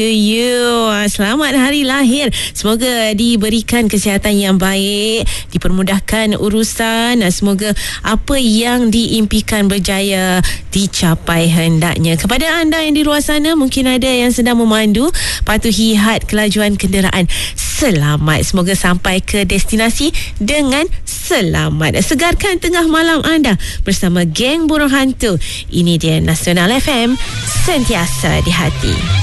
Selamat hari lahir. Semoga diberikan kesihatan yang baik, dipermudahkan urusan. Semoga apa yang diimpikan berjaya dicapai hendaknya. Kepada anda yang di luar sana, mungkin ada yang sedang memandu, patuhi had kelajuan kenderaan. Selamat. Semoga sampai ke destinasi dengan selamat. Segarkan tengah malam anda bersama geng burung hantu. Ini dia Nasional FM, sentiasa di hati.